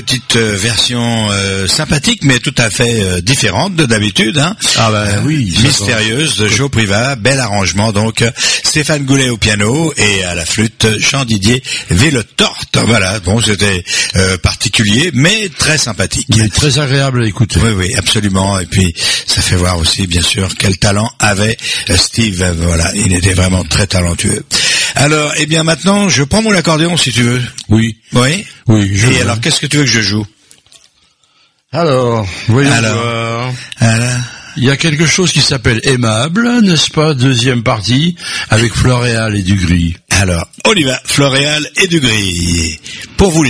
Petite version sympathique mais tout à fait différente de d'habitude, hein. Oui, mystérieuse de Joe Privat, bel arrangement donc. Stéphane Goulet au piano et à la flûte Jean Didier Villetorte. Voilà, bon c'était particulier mais très sympathique. Il est très agréable à écouter. Oui, absolument. Et puis ça fait voir aussi bien sûr quel talent avait Steve. Voilà, il était vraiment très talentueux. Alors, eh bien maintenant, je prends mon accordéon si tu veux. Oui. Oui. Oui. Et alors, qu'est-ce que tu veux que je joue? Alors, voyons voir. Alors. Il y a quelque chose qui s'appelle Aimable, n'est-ce pas? Deuxième partie, avec Floréal et Dugris. Alors, on y va. Floréal et Dugris. Pour vous les